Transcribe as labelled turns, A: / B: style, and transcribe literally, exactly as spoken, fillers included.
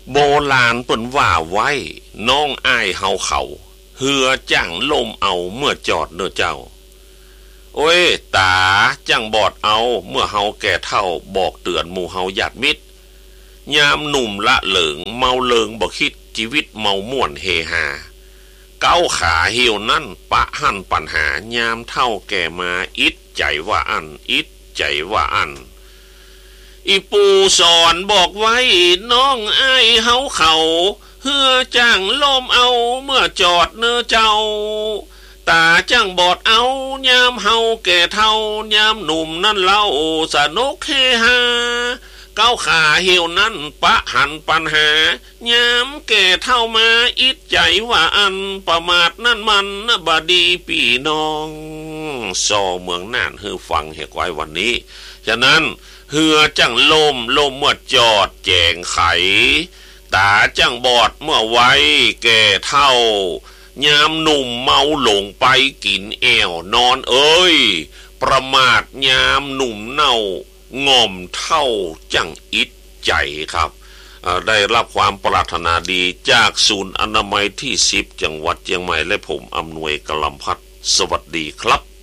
A: โบราณเปิ้นว่าไว้น้องอ้ายเฮาเขาเหือจังลมเอาเมื่อจอดเน้อเจ้าโอ้ยตาจังบอดเอาเมื่อเฮาแก่เท่าบอกเตือนหมู่เฮาญาติมิตรยามหนุ่มละเหลิงเมาเลิงบ่คิดชีวิตเมาม่วนเฮฮาเก้าขาเหี่ยวนั่นปะหั่นปัญหายามเท่าแก่มาอิดใจว่าอันอิดใจว่าอันอีปูสอนบอกไว้น้องอ้ายเฮาเขาเฮือจังลมเอาเมื่อจอดเนื้อเจ้าตาจังบอดเอายามเฮาแก่เท่ายามหนุ่มนั่นเล่าสนุกเฮฮาเก้าขาเหี่ยวนั่นปะหันปัญหายามแก่เท่ามาอิดใจว่าอันประมาทนั่นมันบดีพี่น้องซอเมืองน่านฮือฟังเหตุไว้วันนี้ฉะนั้นเหือจังลมลมเมื่อจอดแจงไขตาจังบอดเมื่อไว้แก่เท่ายามหนุ่มเมาหลงไปกินแอวนอนเอ้ยประมาทยามหนุ่มเน่าง่อมเท่าจังอิดใจครับได้รับความปรารถนาดีจากศูนย์อนามัยที่สิบจังหวัดเชียงใหม่และผมอำนวยกลัมพัฒน์สวัสดีครับ